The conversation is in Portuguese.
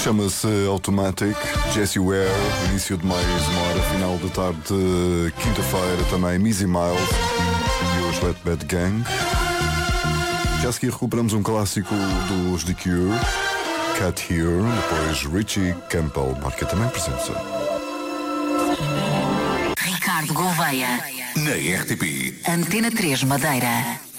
Chama-se Automatic, Jessie Ware, início de mais uma hora, final da tarde, quinta-feira também, Missy Miles e os Wet Bad Gang. Já a seguir recuperamos um clássico dos The Cure, Cat Here, depois Richie Campbell, marca também presença. Ricardo Gouveia, na RTP Antena 3 Madeira.